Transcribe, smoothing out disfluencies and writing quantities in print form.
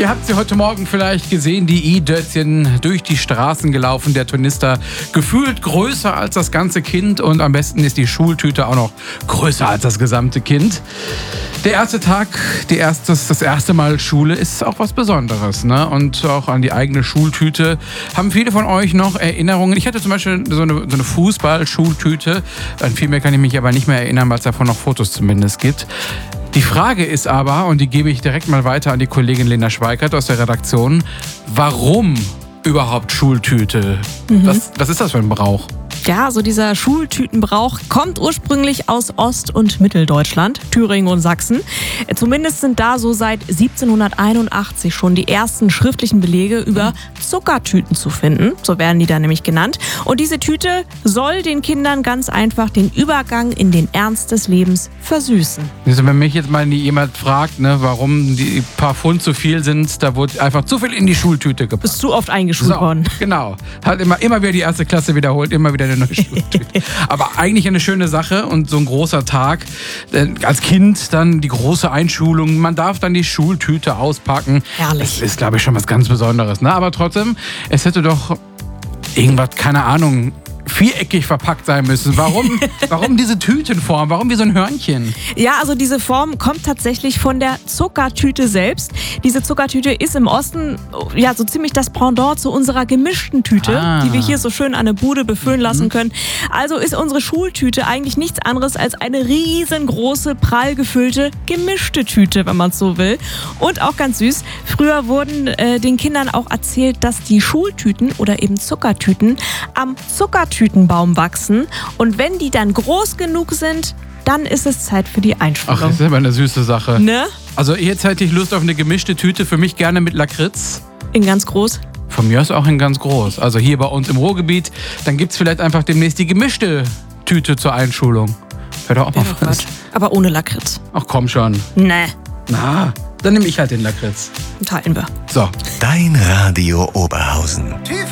Ihr habt sie heute Morgen vielleicht gesehen, die i-Dötzchen durch die Straßen gelaufen, der Turnister gefühlt größer als das ganze Kind und am besten ist die Schultüte auch noch größer als das gesamte Kind. Der erste Tag, das erste Mal Schule ist auch was Besonderes, ne? Und auch an die eigene Schultüte haben viele von euch noch Erinnerungen. Ich hatte zum Beispiel so eine Fußball-Schultüte. An viel mehr kann ich mich aber nicht mehr erinnern, weil es davon noch Fotos zumindest gibt. Die Frage ist aber, und die gebe ich direkt mal weiter an die Kollegin Lena Schweikert aus der Redaktion, warum überhaupt Schultüte? Was ist das für ein Brauch? Ja, so dieser Schultütenbrauch kommt ursprünglich aus Ost- und Mitteldeutschland, Thüringen und Sachsen. Zumindest sind da so seit 1781 schon die ersten schriftlichen Belege über Zuckertüten zu finden. So werden die dann nämlich genannt. Und diese Tüte soll den Kindern ganz einfach den Übergang in den Ernst des Lebens versüßen. Also wenn mich jetzt mal jemand fragt, ne, warum die paar Pfund zu viel sind, da wurde einfach zu viel in die Schultüte gepackt. Bist zu oft eingeschult worden. Genau. Hat immer wieder die erste Klasse wiederholt, immer wieder eine neue Schultüte. Aber eigentlich eine schöne Sache und so ein großer Tag. Als Kind dann die große Einschulung. Man darf dann die Schultüte auspacken. Herrlich. Das ist, glaube ich, schon was ganz Besonderes. Ne? Aber trotzdem, es hätte doch irgendwas, keine Ahnung, viereckig verpackt sein müssen. Warum diese Tütenform? Warum wie so ein Hörnchen? Ja, also diese Form kommt tatsächlich von der Zuckertüte selbst. Diese Zuckertüte ist im Osten ja so ziemlich das Pendant zu unserer gemischten Tüte, die wir hier so schön an der Bude befüllen lassen können. Also ist unsere Schultüte eigentlich nichts anderes als eine riesengroße, prall gefüllte, gemischte Tüte, wenn man es so will. Und auch ganz süß, früher wurden den Kindern auch erzählt, dass die Schultüten oder eben Zuckertüten am Zuckertütenbaum wachsen. Und wenn die dann groß genug sind, dann ist es Zeit für die Einschulung. Ach, das ist aber eine süße Sache. Ne? Also jetzt hätte ich Lust auf eine gemischte Tüte, für mich gerne mit Lakritz. In ganz groß. Von mir aus auch in ganz groß. Also hier bei uns im Ruhrgebiet, dann gibt es vielleicht einfach demnächst die gemischte Tüte zur Einschulung. Wäre doch auch mal was. Aber ohne Lakritz. Ach komm schon. Ne, Na, dann nehme ich halt den Lakritz. teilen wir. So. Dein Radio Oberhausen.